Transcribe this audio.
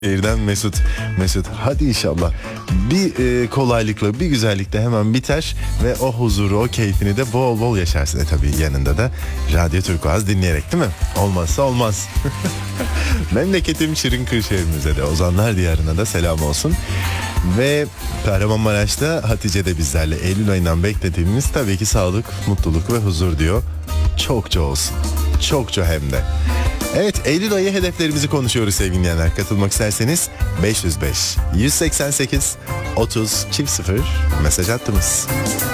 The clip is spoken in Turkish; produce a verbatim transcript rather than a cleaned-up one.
Şehirden Mesut. Mesut hadi inşallah bir e, kolaylıkla bir güzellikle hemen biter ve o huzuru, o keyfini de bol bol yaşarsın. E tabii yanında da Radyo Turkuaz dinleyerek, değil mi? Olmazsa olmaz. Memleketim Şirin Kırşehir'imize de, Ozanlar Diyarı'na da selam olsun. Ve Kahramanmaraş'ta Hatice de bizlerle. Eylül ayından beklediğimiz tabii ki sağlık, mutluluk ve huzur diyor. Çokça olsun. Çokça hem de. Evet, Eylül ayı hedeflerimizi konuşuyoruz sevgili dinleyenler. Katılmak isterseniz beş yüz beş yüz seksen sekiz otuz sıfır mesaj attınız.